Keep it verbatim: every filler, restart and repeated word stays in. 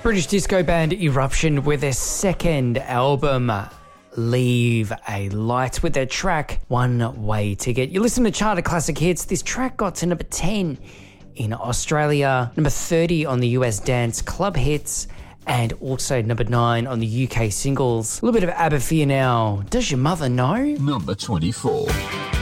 British disco band Eruption with their second album, Leave a Light, with their track One Way Ticket. You listen to Charter Classic Hits. This track got to number ten in Australia, number thirty on the U S Dance Club Hits, and also number nine on the U K Singles. A little bit of ABBA for you now. Does Your Mother Know? Number twenty-four.